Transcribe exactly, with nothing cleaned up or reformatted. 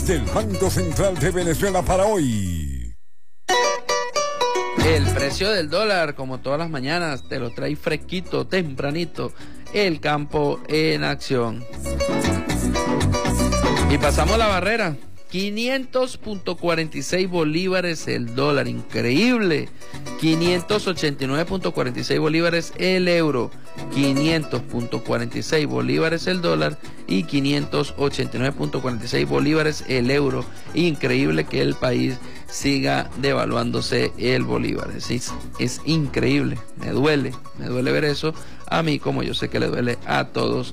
Del Banco Central de Venezuela para hoy. El precio del dólar, como todas las mañanas, te lo trae fresquito, tempranito, el campo en acción. Y pasamos la barrera, quinientos punto cuarenta y seis bolívares el dólar, increíble. quinientos ochenta y nueve punto cuarenta y seis bolívares el euro, quinientos punto cuarenta y seis bolívares el dólar y quinientos ochenta y nueve punto cuarenta y seis bolívares el euro. Increíble que el país siga devaluándose el bolívar. Es, es increíble, me duele, me duele ver eso a mí, como yo sé que le duele a todos